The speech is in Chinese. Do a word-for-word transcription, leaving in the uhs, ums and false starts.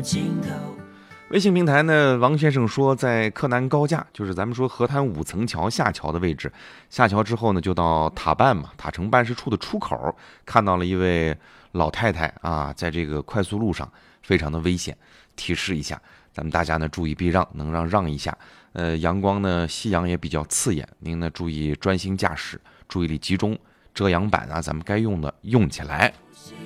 微信平台呢，王先生说，在柯南高架，就是咱们说河滩五层桥下桥的位置，下桥之后呢，就到塔办嘛，塔城办事处的出口，看到了一位老太太啊，在这个快速路上，非常的危险，提示一下咱们大家呢注意避让，能让让一下。呃，阳光呢，夕阳也比较刺眼，您呢注意专心驾驶，注意力集中，遮阳板啊，咱们该用的用起来。